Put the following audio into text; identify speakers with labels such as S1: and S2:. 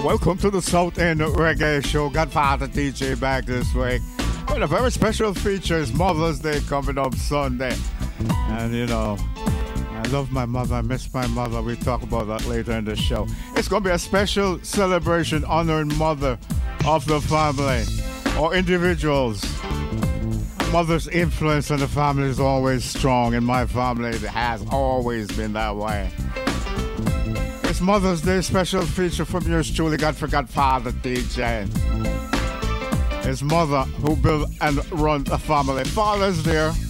S1: Welcome to the South End Reggae Show. Godfather DJ back this week with a very special feature. It's Mother's Day coming up Sunday. And you know, I love my mother. I miss my mother. We'll talk about that later in the show. It's going to be a special celebration honoring mother of the family or individuals. Mother's influence in the family is always strong. In my family, it has always been that way. It's Mother's Day special feature from yours truly, Godfather DJ. It's mother who built and run a family. Father's there.